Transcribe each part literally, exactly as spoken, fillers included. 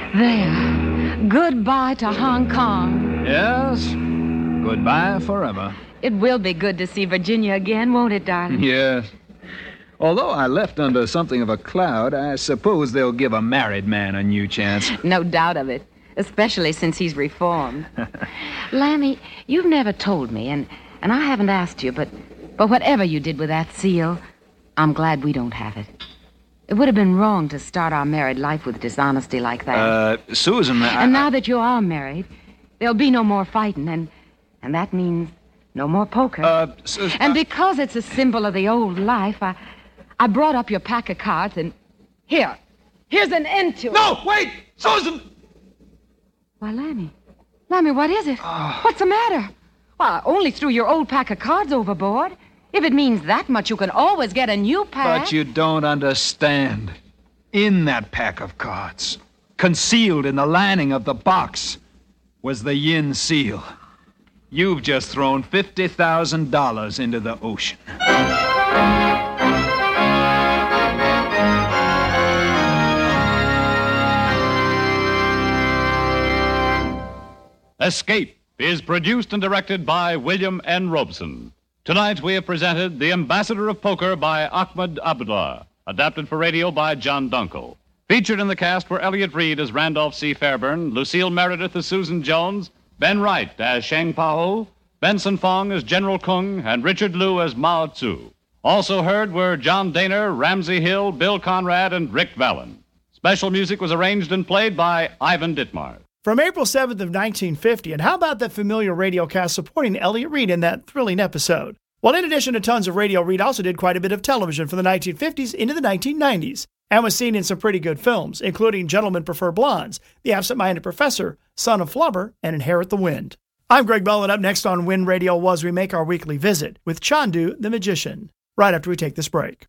There. Goodbye to Hong Kong. Yes. Goodbye forever. It will be good to see Virginia again, won't it, darling? Yes. Although I left under something of a cloud, I suppose they'll give a married man a new chance. No doubt of it, especially since he's reformed. Lammy, you've never told me, and, and I haven't asked you, but, but whatever you did with that seal, I'm glad we don't have it. It would have been wrong to start our married life with dishonesty like that. Uh, Susan, I... And now that you are married, there'll be no more fighting, and, and that means no more poker. Uh, Susan... And I... because it's a symbol of the old life, I... I brought up your pack of cards, and here, here's an end to it. No, wait! Susan! Why, Lammy, Lammy, what is it? Oh. What's the matter? Well, I only threw your old pack of cards overboard. If it means that much, you can always get a new pack. But you don't understand. In that pack of cards, concealed in the lining of the box, was the yin seal. You've just thrown fifty thousand dollars into the ocean. Escape is produced and directed by William N. Robeson. Tonight we have presented The Ambassador of Poker by Ahmed Abdullah, adapted for radio by John Dunkel. Featured in the cast were Elliot Reed as Randolph C. Fairburn, Lucille Meredith as Susan Jones, Ben Wright as Sheng Pao, Benson Fong as General Kung, and Richard Liu as Mao Tzu. Also heard were John Daner, Ramsey Hill, Bill Conrad, and Rick Vallon. Special music was arranged and played by Ivan Ditmar. From April seventh of nineteen fifty, and how about that familiar radio cast supporting Elliot Reed in that thrilling episode? Well, in addition to tons of radio, Reed also did quite a bit of television from the nineteen fifties into the nineteen nineties, and was seen in some pretty good films, including Gentlemen Prefer Blondes, The Absent-Minded Professor, Son of Flubber, and Inherit the Wind. I'm Greg Bell, and up next on Wind Radio was we make our weekly visit with Chandu the Magician, right after we take this break.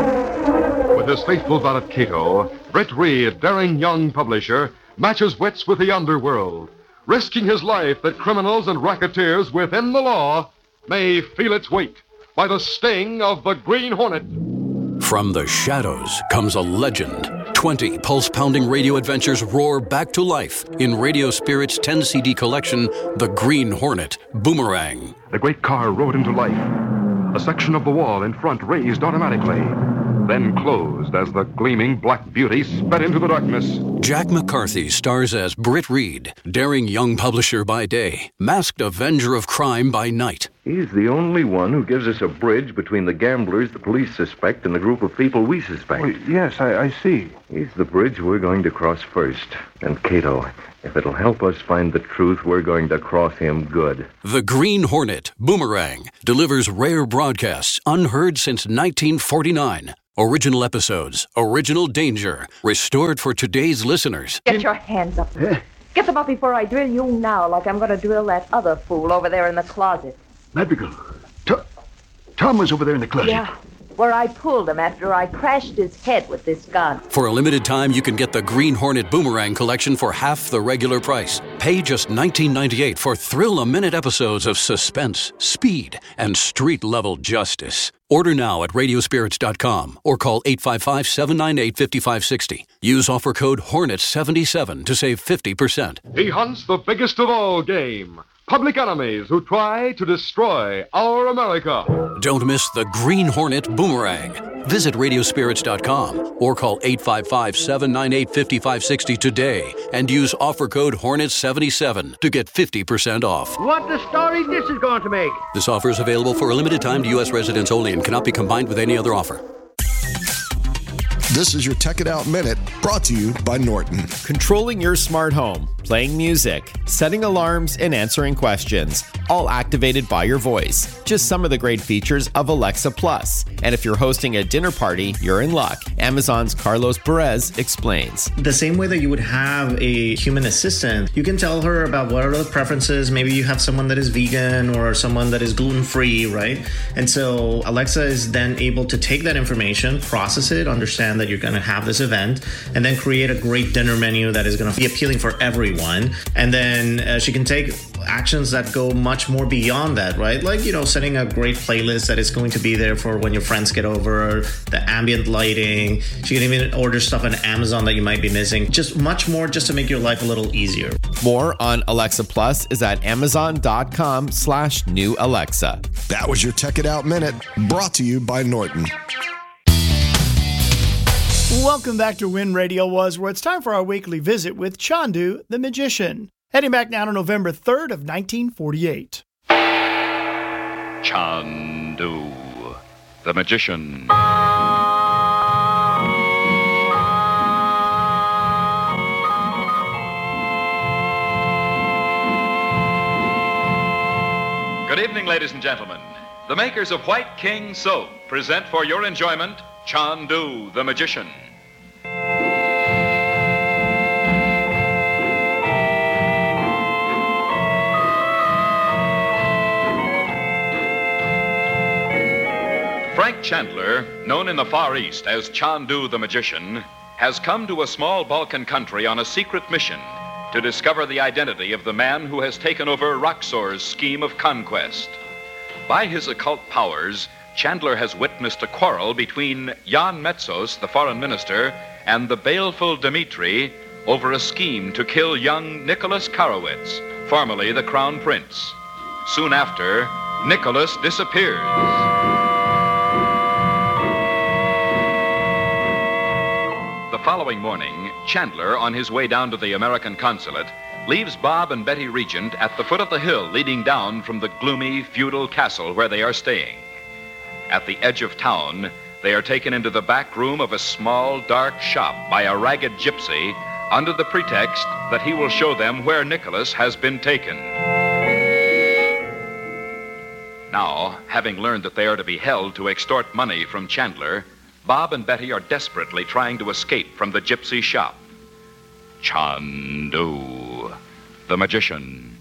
With his faithful valet Cato, Britt Reed, daring young publisher, matches wits with the underworld, risking his life that criminals and racketeers within the law may feel its weight by the sting of the Green Hornet. From the shadows comes a legend. twenty pulse-pounding radio adventures roar back to life in Radio Spirit's ten-C D collection, The Green Hornet, Boomerang. The great car rode into life. A section of the wall in front raised automatically, then closed as the gleaming black beauty sped into the darkness. Jack McCarthy stars as Britt Reed, daring young publisher by day, masked avenger of crime by night. He's the only one who gives us a bridge between the gamblers the police suspect and the group of people we suspect. Well, yes, I, I see. He's the bridge we're going to cross first. And Cato, if it'll help us find the truth, we're going to cross him good. The Green Hornet, Boomerang, delivers rare broadcasts unheard since nineteen forty-nine. Original episodes, original danger, restored for today's listeners. Get your hands up. Get them up before I drill you now, like I'm going to drill that other fool over there in the closet. Madrigal, Tom, Tom was over there in the closet. Yeah, where I pulled him after I crashed his head with this gun. For a limited time, you can get the Green Hornet Boomerang collection for half the regular price. Pay just nineteen ninety-eight for thrill-a-minute episodes of suspense, speed, and street-level justice. Order now at radio spirits dot com or call eight five five, seven nine eight, five five six zero. Use offer code Hornet seventy-seven to save fifty percent. He hunts the biggest of all game, public enemies who try to destroy our America. Don't miss the Green Hornet Boomerang. Visit radio spirits dot com or call eight five five, seven nine eight, five five six zero today and use offer code Hornet seventy-seven to get fifty percent off. What the story this is going to make. This offer is available for a limited time to U S residents only and cannot be combined with any other offer. This is your Tech It Out Minute, brought to you by Norton. Controlling your smart home, playing music, setting alarms, and answering questions, all activated by your voice. Just some of the great features of Alexa Plus. And if you're hosting a dinner party, you're in luck. Amazon's Carlos Perez explains. The same way that you would have a human assistant, you can tell her about what are the preferences. Maybe you have someone that is vegan or someone that is gluten-free, right? And so Alexa is then able to take that information, process it, understand that you're going to have this event, and then create a great dinner menu that is going to be appealing for everyone. And then uh, she can take actions that go much more beyond that, right? Like, you know, setting a great playlist that is going to be there for when your friends get over, the ambient lighting. She can even order stuff on Amazon that you might be missing. Just much more just to make your life a little easier. More on Alexa Plus is at amazon.com slash new Alexa. That was your Check It Out Minute, brought to you by Norton. Welcome back to Win Radio Was, where it's time for our weekly visit with Chandu the Magician. Heading back now to November third of nineteen forty-eight. Chandu the Magician. Good evening, ladies and gentlemen. The makers of White King Soap present for your enjoyment Chandu the Magician. Frank Chandler, known in the Far East as Chandu the Magician, has come to a small Balkan country on a secret mission to discover the identity of the man who has taken over Roxor's scheme of conquest. By his occult powers, Chandler has witnessed a quarrel between Jan Metzos, the foreign minister, and the baleful Dmitri over a scheme to kill young Nicholas Karowitz, formerly the Crown Prince. Soon after, Nicholas disappears. The following morning, Chandler, on his way down to the American consulate, leaves Bob and Betty Regent at the foot of the hill leading down from the gloomy feudal castle where they are staying. At the edge of town, they are taken into the back room of a small, dark shop by a ragged gypsy under the pretext that he will show them where Nicholas has been taken. Now, having learned that they are to be held to extort money from Chandler, Bob and Betty are desperately trying to escape from the gypsy shop. Chandu the Magician.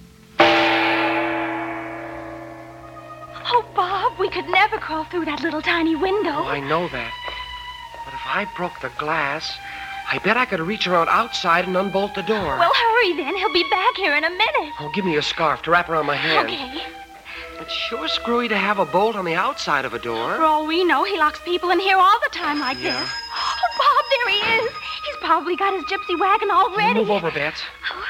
Oh, Bob, we could never crawl through that little tiny window. Oh, I know that. But if I broke the glass, I bet I could reach around outside and unbolt the door. Well, hurry then. He'll be back here in a minute. Oh, give me a scarf to wrap around my hand. Okay. It's sure screwy to have a bolt on the outside of a door. For all we know, he locks people in here all the time like Yeah. this. Oh, Bob, there he is. He's probably got his gypsy wagon already. Move over, Bets.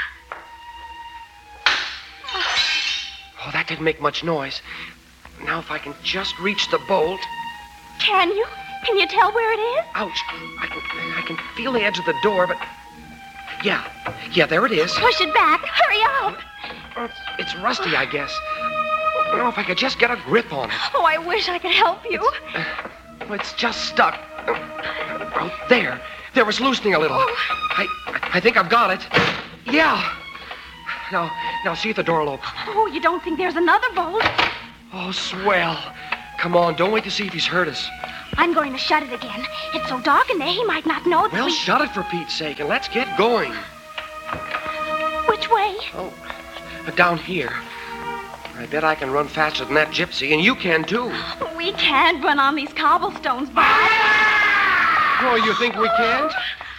Oh, that didn't make much noise. Now, if I can just reach the bolt. Can you? Can you tell where it is? Ouch. I can, I can feel the edge of the door, but... Yeah. Yeah, there it is. Push it back. Hurry up. Oh, it's, it's rusty, I guess. Oh, if I could just get a grip on it. Oh, I wish I could help you. Oh, it's just stuck. Oh, there. There, it's loosening a little. Oh. I, I think I've got it. Yeah. Now, now see if the door will open. Oh, you don't think there's another bolt? Oh, swell. Come on, don't wait to see if he's hurt us. I'm going to shut it again. It's so dark in there, he might not know that Well, we... shut it for Pete's sake, and let's get going. Which way? Oh, down here. I bet I can run faster than that gypsy, and you can, too. We can't run on these cobblestones, Bob. Oh, you think we can't?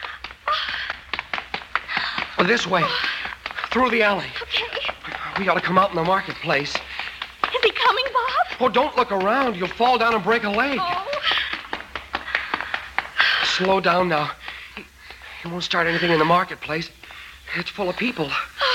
Well, this way. Through the alley. Okay. We ought to come out in the marketplace. Is he coming, Bob? Oh, don't look around. You'll fall down and break a leg. Oh. Slow down now. He, he won't start anything in the marketplace. It's full of people.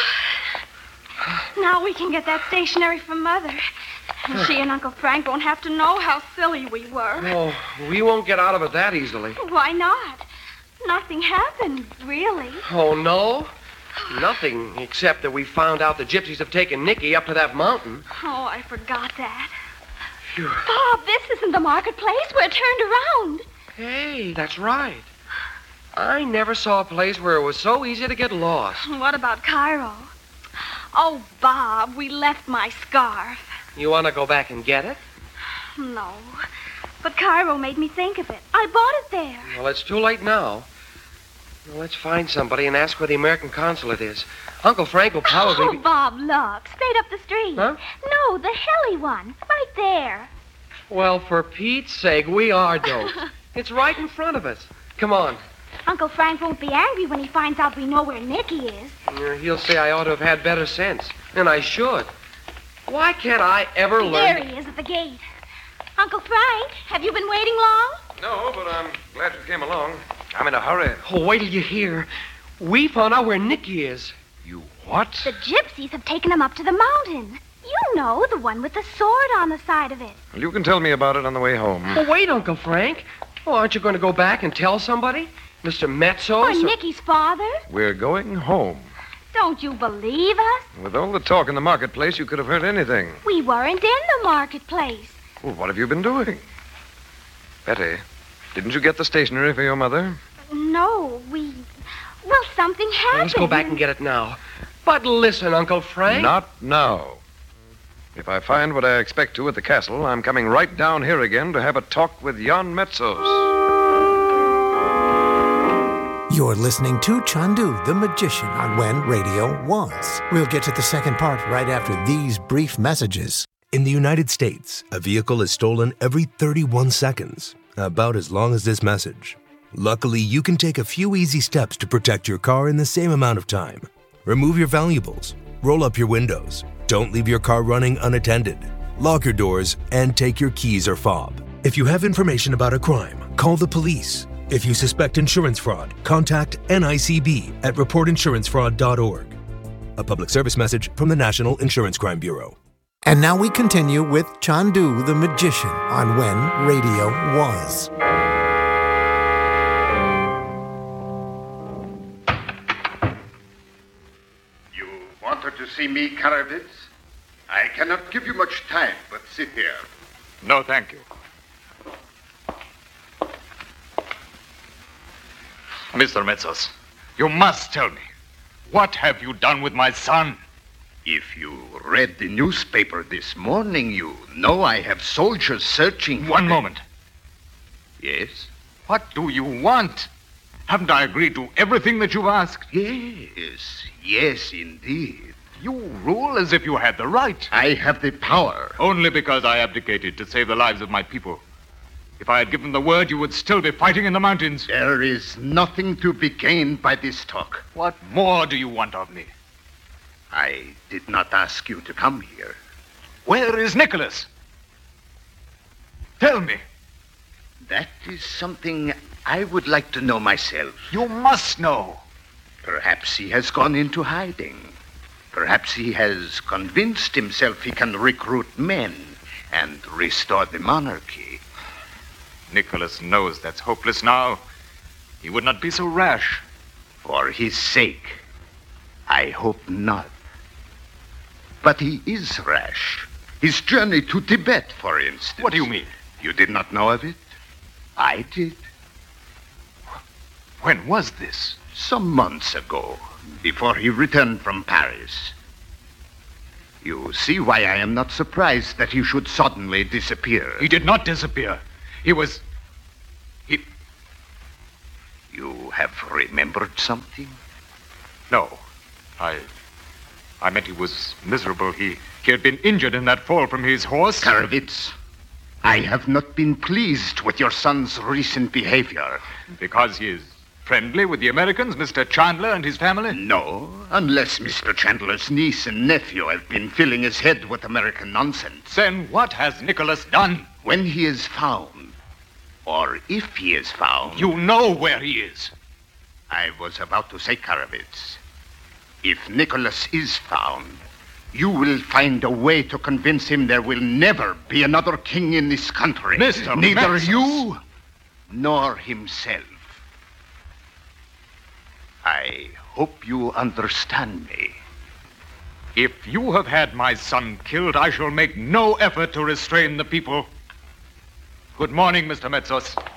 Now we can get that stationery from Mother. And she and Uncle Frank won't have to know how silly we were. Oh, we won't get out of it that easily. Why not? Nothing happened, really. Oh, no? Nothing, except that we found out the gypsies have taken Nicky up to that mountain. Oh, I forgot that. Phew. Bob, this isn't the marketplace. We're turned around. Hey, that's right. I never saw a place where it was so easy to get lost. What about Cairo? Oh, Bob, we left my scarf. You want to go back and get it? No, but Cairo made me think of it. I bought it there. Well, it's too late now. Well, let's find somebody and ask where the American consulate is. Uncle Frank will probably Oh, be... Bob, look. Straight up the street. Huh? No, the hilly one. Right there. Well, for Pete's sake, we are dope. It's right in front of us. Come on. Uncle Frank won't be angry when he finds out we know where Nicky is. Uh, he'll say I ought to have had better sense. And I should. Why can't I ever learn... There he is at the gate. Uncle Frank, have you been waiting long? No, but I'm glad you came along. I'm in a hurry. Oh, wait till you hear. We found out where Nicky is. You what? The gypsies have taken him up to the mountain. You know, the one with the sword on the side of it. Well, you can tell me about it on the way home. Oh, wait, Uncle Frank. Oh, aren't you going to go back and tell somebody? Mister Metzos? Or Nicky's father? We're going home. Don't you believe us? With all the talk in the marketplace, you could have heard anything. We weren't in the marketplace. Well, what have you been doing? Betty, didn't you get the stationery for your mother? No, we... Well, something happened. Let's go back and get it now. But listen, Uncle Frank. Not now. If I find what I expect to at the castle, I'm coming right down here again to have a talk with Jan Metzos. You're listening to Chandu, the Magician, on When Radio Was. We'll get to the second part right after these brief messages. In the United States, a vehicle is stolen every thirty-one seconds, about as long as this message. Luckily, you can take a few easy steps to protect your car in the same amount of time. Remove your valuables, roll up your windows, don't leave your car running unattended, lock your doors, and take your keys or fob. If you have information about a crime, call the police. If you suspect insurance fraud, contact N I C B at report insurance fraud dot org. A public service message from the National Insurance Crime Bureau. And now we continue with Chandu, the Magician, on When Radio Was. You wanted to see me, Karavitz? I cannot give you much time, but sit here. No, thank you. Mister Metzos, you must tell me, what have you done with my son? If you read the newspaper this morning, you know I have soldiers searching... One moment. Yes? What do you want? Haven't I agreed to everything that you've asked? Yes, yes, indeed. You rule as if you had the right. I have the power. Only because I abdicated to save the lives of my people. If I had given the word, you would still be fighting in the mountains. There is nothing to be gained by this talk. What more do you want of me? I did not ask you to come here. Where is Nicholas? Tell me. That is something I would like to know myself. You must know. Perhaps he has gone into hiding. Perhaps he has convinced himself he can recruit men and restore the monarchy. Nicholas knows that's hopeless now. He would not be so rash. For his sake, I hope not. But he is rash. His journey to Tibet, for instance. What do you mean? You did not know of it? I did. When was this? Some months ago, before he returned from Paris. You see why I am not surprised that he should suddenly disappear. He did not disappear. He was... He... You have remembered something? No. I... I meant he was miserable. He, he had been injured in that fall from his horse. Karavitz, I have not been pleased with your son's recent behavior. Because he is friendly with the Americans, Mister Chandler and his family? No, unless Mister Chandler's niece and nephew have been filling his head with American nonsense. Then what has Nicholas done? When he is found, or if he is found... You know where he is. I was about to say, Karavitz, if Nicholas is found, you will find a way to convince him there will never be another king in this country. Mister Neither Metzos. you nor himself. I hope you understand me. If you have had my son killed, I shall make no effort to restrain the people. Good morning, Mister Metzos.